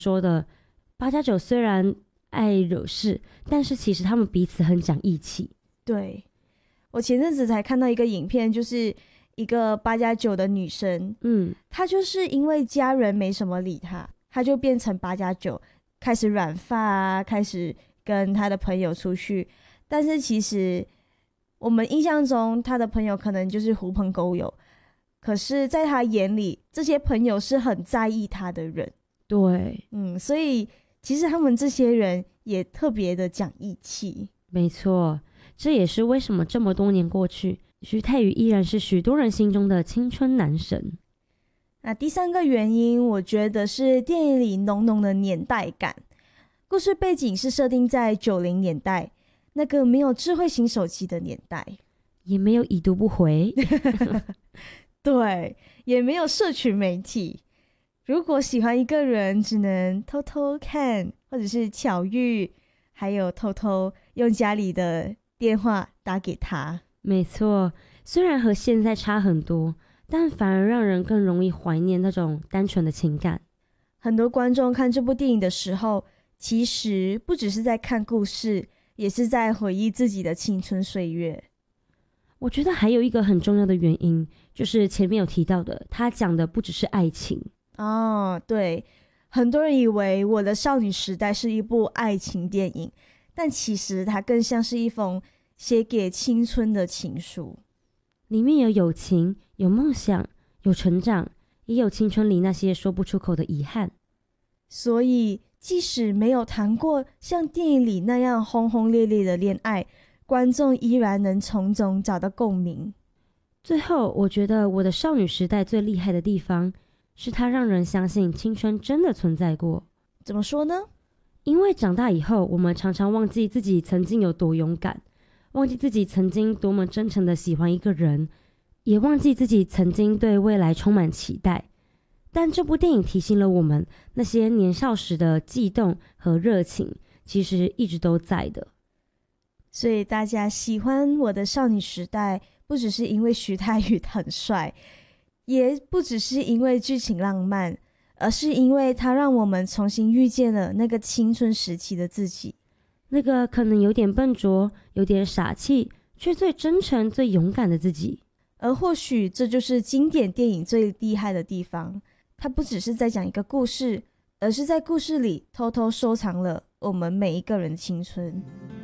说的，八加九虽然爱惹事，但是其实他们彼此很讲义气。 对，我前阵子才看到一个影片，就是一个8+9的女生，她就是因为家人没什么理她，她就变成8+9，开始染发啊，开始跟她的朋友出去。但是其实我们印象中她的朋友可能就是狐朋狗友，可是在她眼里，这些朋友是很在意她的人。 对， 所以其实他们这些人也特别的讲义气。 没错，这也是为什么这么多年过去，徐太宇依然是许多人心中的青春男神。 那第三个原因，我觉得是电影里浓浓的年代感。故事背景是设定在90年代，那个没有智慧型手机的年代， 也没有已读不回对，也没有社群媒体。如果喜欢一个人，只能偷偷看，或者是巧遇，还有偷偷用家里的电话打给他。 没错，虽然和现在差很多，但反而让人更容易怀念那种单纯的情感。 很多观众看这部电影的时候，其实不只是在看故事，也是在回忆自己的青春岁月。 我觉得还有一个很重要的原因，就是前面有提到的，他讲的不只是爱情。 对，很多人以为我的少女时代是一部爱情电影，但其实它更像是一封写给青春的情书。 里面有友情，有梦想，有成长，也有青春里那些说不出口的遗憾。 所以即使没有谈过像电影里那样轰轰烈烈的恋爱，观众依然能从中找到共鸣。 最后，我觉得我的少女时代最厉害的地方是它让人相信青春真的存在过。 怎么说呢？ 因为长大以后，我们常常忘记自己曾经有多勇敢，忘记自己曾经多么真诚的喜欢一个人，也忘记自己曾经对未来充满期待。但这部电影提醒了我们，那些年少时的悸动和热情其实一直都在的。 所以大家喜欢我的少女时代，不只是因为徐太宇很帅，也不只是因为剧情浪漫，而是因为它让我们重新遇见了那个青春时期的自己， 那个可能有点笨拙，有点傻气，却最真诚最勇敢的自己。 而或许这就是经典电影最厉害的地方，它不只是在讲一个故事，而是在故事里偷偷收藏了我们每一个人的青春。